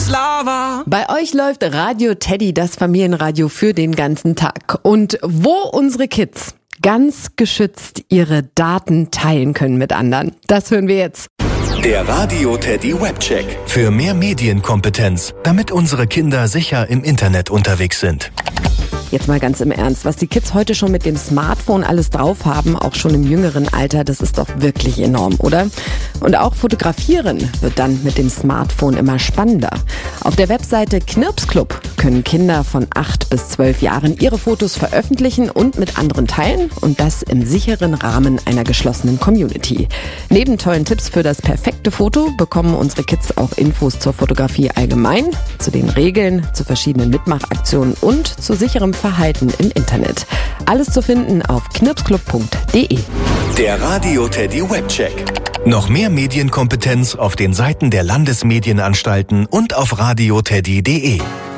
Lava. Bei euch läuft Radio Teddy, das Familienradio für den ganzen Tag. Und wo unsere Kids ganz geschützt ihre Daten teilen können mit anderen, das hören wir jetzt. Der Radio Teddy Webcheck. Für mehr Medienkompetenz, damit unsere Kinder sicher im Internet unterwegs sind. Jetzt mal ganz im Ernst, was die Kids heute schon mit dem Smartphone alles drauf haben, auch schon im jüngeren Alter, das ist doch wirklich enorm, oder? Und auch Fotografieren wird dann mit dem Smartphone immer spannender. Auf der Webseite Knirpsclub können Kinder von 8 bis 12 Jahren ihre Fotos veröffentlichen und mit anderen teilen und das im sicheren Rahmen einer geschlossenen Community. Neben tollen Tipps für das perfekte Foto bekommen unsere Kids auch Infos zur Fotografie allgemein, zu den Regeln, zu verschiedenen Mitmachaktionen und zu sicherem Verhalten im Internet. Alles zu finden auf knirpsclub.de. Der Radio Teddy Webcheck. Noch mehr Medienkompetenz auf den Seiten der Landesmedienanstalten und auf radioteddy.de.